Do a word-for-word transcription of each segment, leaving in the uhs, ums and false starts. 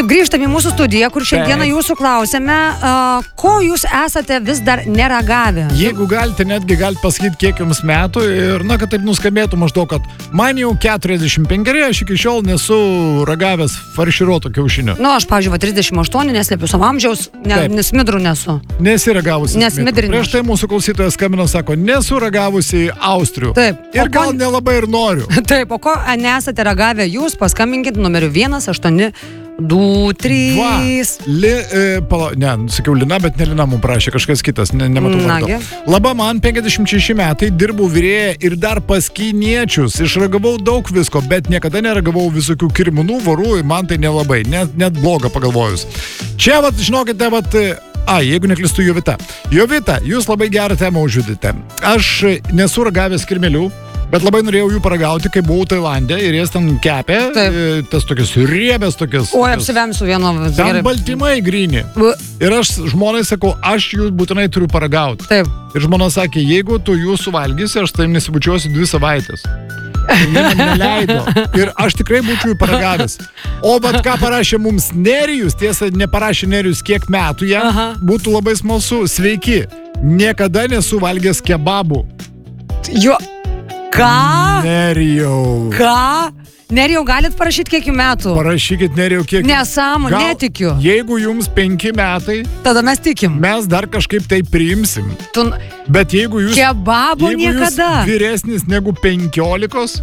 Taip, grįžtame į mūsų studiją, kur šiandieną jūsų klausėme, uh, ko jūs esate vis dar neragavę. Jeigu galite, netgi galite pasakyti, kiek jums metų ir, na, kad taip nuskambėtų maždaug, kad man jau keturiasdešimt penkeri, aš iki šiol nesu ragavęs farširuoto kiaušinio. Nu, aš, pavyzdžiui, trisdešimt aštuoni, neslėpiu savo amžiaus, ne, nesmidrų nesu. Nesiragavusi. Nesmidrinė. Prieš tai mūsų klausytojas skambino, sako, nesu ragavusi austrių. Taip. Ir gal ko... nelabai ir noriu. Taip, o ko nesate ragavę jūs, paskambinkit numeriu vienas aštuoni du trys. Li, e, pala, ne, sakiau Lina, bet ne Lina mums prašė, kažkas kitas, ne, nematau vardo. Laba, man penkiasdešimt šeši metai, dirbau virėja ir dar pas kiniečius. Išragavau daug visko, bet niekada neragavau visokių kirminų, vorų, man tai nelabai, net, net bloga pagalvojus. Čia, vat, žinokite, vat, a, jeigu neklystu, Jovita. Jovita, jūs labai gerą temą užjudite. Aš nesu ragavęs kirmelių, bet labai norėjau jų paragauti, kai buvau Tailande ir jas ten kepė, e, tas tokias riebės, tokias... O, apsivemsiu vieno... Ten gerai. Baltymai gryni. Ir aš žmonai sakau, aš jų būtinai turiu paragauti. Taip. Ir žmona sakė, jeigu tu jų suvalgysi, aš tai nesibučiuosiu dvi savaitės. Ir man neleido. Ir aš tikrai būčiau jų paragavęs. O bet ką parašė mums Nerijus, tiesa, neparašė Nerijus kiek metų jam, Aha. būtų labai smalsu. Sveiki, niekada nesu valgęs kebabų. Jo... Ką? Nerijau. Ką? Nerijau, galit parašyti kiek jų metų? Parašykit, Nerijau, kiek... Nesąmonė, netikiu. Jeigu jums penki metai... Tada mes tikim. Mes dar kažkaip tai priimsim. Tu... Bet jeigu jūs... Kebabo jeigu niekada. Jūs vyresnis negu penkiolikos...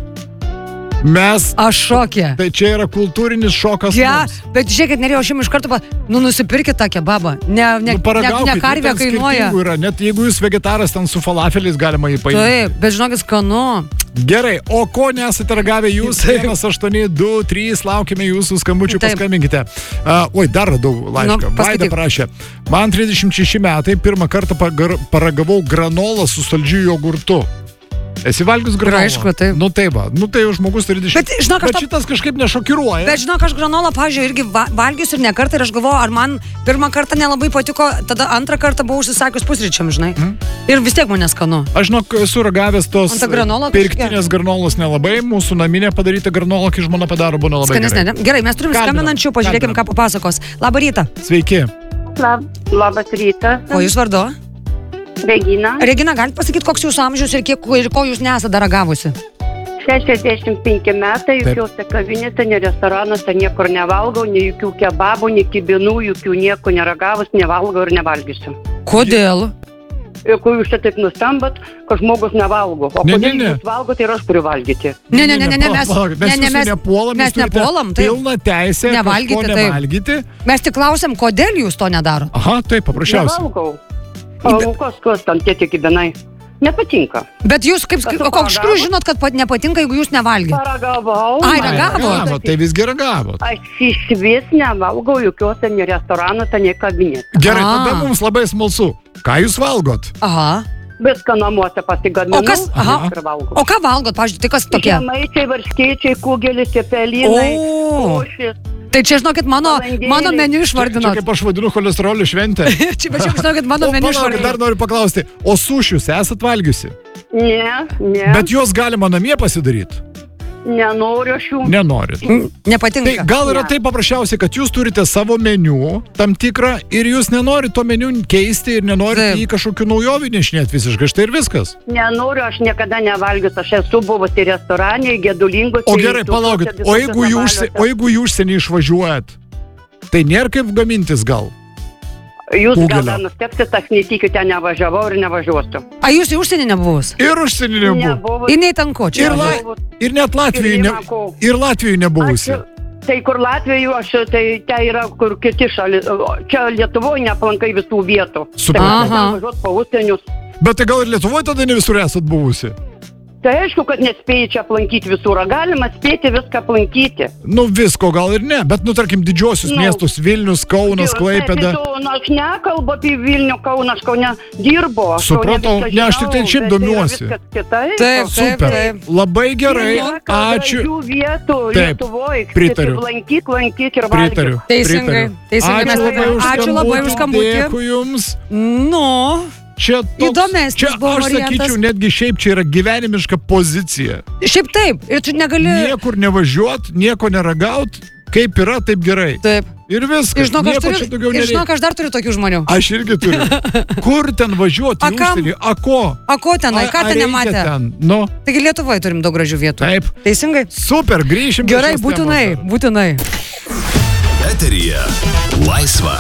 Mes... Aš šokė. Tai čia yra kultūrinis šokas ja, mums. Bet žiūrėkit, Nerijau, aš jums iš karto... Pa... Nu, nusipirkit tą kebabą. Ne, ne, nu, ne, ne karvė kainuoja. Yra. Net jeigu jūs vegetaras, ten su falafeliais galima jį paimti. Taip, bet žinokit, skanu. Gerai, o ko nesate ragavę jūs? vienas aštuoni du trys, laukime jūsų skambučių, paskambinkite. Uh, oi, dar radau laišką. Nu, Vaida parašė. Man trisdešimt šeši metai, pirmą kartą pagar, paragavau granolą su saldžiu jogurtu. Esi valgius granolą? Aišku, taip. Nu tai va, nu tai jau žmogus trisdešimt. Bet, žinok, bet šitas to... kažkaip nešokiruoja. Bet žinok, aš granolą, pavyzdžiui, irgi valgius ir ne kartą ir aš galvoju, ar man pirmą kartą nelabai patiko, tada antrą kartą buvau užsisakius pusryčiam, žinai. Mm. Ir vis tiek man skanu. Aš žinok, esu ragavęs tos pirktinės granolos nelabai, mūsų naminė padaryta granola, kai žmona padaro, būna labai Skanesnė, gerai. Gerai, mes turim skambinančių, pažiūrėkim, ką papasakos. Labą rytą. Sveiki. Lab, labas rytas. O jūs vardu? Regina. Regina, galite pasakyti, koks jūsų amžius ir, kiek, ir ko jūs nesate dar ragavusi? šešiasdešimt penki metai, jokiuose kavinėse, ne restoranuose, niekur nevalgau, nei jokių kebabų, nei kibinų, jokių nieko neragavus, nevalgau ir nevalgysiu. Kodėl? Ir kur jūs čia taip nustambat, kad žmogus nevalgo. O ne, kodėl ne, ne. jūs valgote ir aš turiu valgyti? Ne, ne, ne, ne, ne, mes, mes, ne, ne, mes nepuolam, mes nepuolam, taip. Pilna teisė nevalgyti, kažko nevalgyti. Mes tik klausim, kodėl jūs to nedaro. Aha, taip, paprasčiausiai. Nevalgau. O kas, kas tam tie tik kibinai? Nepatinka. Bet jūs kaip, o koks jūs žinot, kad nepatinka, jeigu jūs nevalgėt? Paragavau. Ai, ragavot? Tai visgi ragavot. Aš išvis nevalgau jokiuose nei restoranuose, nei kabinėse. Gerai, tada mums labai smalsu. Ką jūs valgot? Aha. Viską namuose pasigaminu. O kas? Aha. O ką valgot, pavyzdžiui, tai kas tokie? Žemaičiai, varškėčiai, kugelis, cepelinai, košės. Tai čia, žinokit, mano, mano meniu išvardinot. Čia kaip aš vadinu cholesterolio šventę. Čia, bet čia, žinokit, mano meniu išvardinot. Dar noriu paklausti, o sušius esat valgiusi? Ne, ne. Bet juos galima namie pasidaryti? Nenoriu aš jų. Nenorit. Nepatinka. Tai gal yra taip paprasčiausiai, kad jūs turite savo meniu tam tikrą ir jūs nenorit to meniu keisti ir nenorit į kažkokių naujovių nešinėti visiškai. Štai ir viskas. Nenoriu, aš niekada nevalgius. Aš esu buvusi restorane, gedulingus. O gerai, palaukit. O jeigu jūs, o jeigu jūs užsienį išvažiuojat, tai nėra kaip gamintis gal? Jūs gal dar nustepsit, aš netikiu, ten nevažiavau ir nevažiuosiu. A jūs į užsienį nebuvus? Ir užsienį nebuvo. Ir nei tanko čia. Ir, la, ir net Latvijai, ne, ir Latvijai nebuvusi. Aš, tai kur Latvijoje, aš, tai tai yra kur kiti šalis. Čia Lietuvoje neplankai visų vietų. Supratau. Tai važiuot po užsienius. Bet tai gal ir Lietuvoje tada ne visur esat buvusi? Tai aišku, kad nespėjai čia aplankyti visur. Galima spėti viską aplankyti. Nu visko gal ir ne, bet nu tarkim didžiosius nu, miestus Vilnius, Kaunas, Klaipėda. Nu, aš nekalbu apie Vilnių, Kauną, aš Kaune dirbu. Supratau, ne, aš tik tai šiaip domiuosi. Taip, super, taip. Labai gerai, ačiū. Jų vietų Lietuvoje. Pritariu. Lankyk, lankyk ir valgyk. Pritariu. Teisingai. Ačiū labai už skambutį. Dėkui jums. Nu. Čia toks, įdomesnis čia buvo aš variantas. sakyčiau, netgi šiaip čia yra gyvenimiška pozicija. Šiaip taip, ir tu negali... Niekur nevažiuot, nieko neragaut, Kaip yra, taip gerai. Taip. Ir viskas. Žinok, aš, Nieko čia daugiau nereikia. žinok, aš dar turiu tokių žmonių. Aš irgi turiu. Kur ten važiuoti? A kam? Užsienį? A ko? A ko tenai, ką ten nematė? Ten? Nu. Taigi Lietuvoje turim daug gražių vietų. Taip. Teisingai? Super, grįšim. Gerai, būtinai, būtinai. Eteryje laisva.